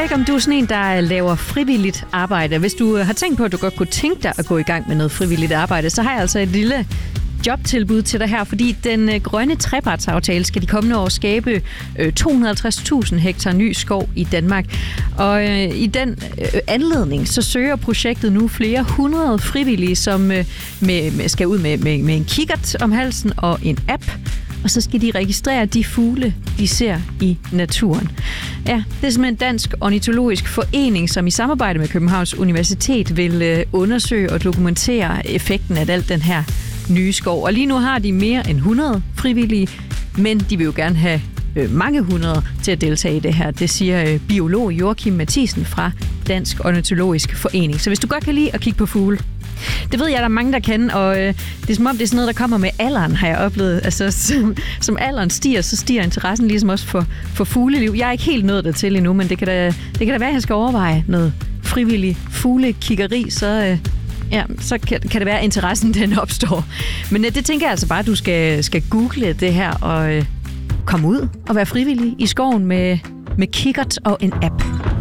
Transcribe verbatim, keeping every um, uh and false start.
ikke, om du er sådan en, der laver frivilligt arbejde. Hvis du har tænkt på, at du godt kunne tænke dig at gå i gang med noget frivilligt arbejde, så har jeg altså et lille jobtilbud til dig her, fordi den grønne trepartsaftale skal de kommende år skabe to hundrede og halvtreds tusind hektar ny skov i Danmark. Og øh, i den øh, anledning, så søger projektet nu flere hundrede frivillige, som øh, med, med, skal ud med, med, med en kikkert om halsen og en app. Og så skal de registrere de fugle, de ser i naturen. Ja, det er simpelthen Dansk Ornitologisk Forening, som i samarbejde med Københavns Universitet vil øh, undersøge og dokumentere effekten af alt den her nye skov. Og lige nu har de mere end hundrede frivillige, men de vil jo gerne have øh, mange hundrede til at deltage i det her. Det siger øh, biolog Joachim Mathisen fra Dansk Ornitologisk Forening. Så hvis du godt kan lide at kigge på fugle, det ved jeg, der er mange, der kan, og øh, det er som om, det er sådan noget, der kommer med alderen, har jeg oplevet. Altså, som, som alderen stiger, så stiger interessen ligesom også for, for fugleliv. Jeg er ikke helt nået det til endnu, men det kan da, det kan da være, at jeg skal overveje noget frivillig fuglekiggeri, så... Øh, Ja, så kan, kan det være, at interessen den opstår. Men øh, det tænker jeg altså bare, at du skal, skal google det her og øh, komme ud og være frivillig i skoven med, med kikkert og en app.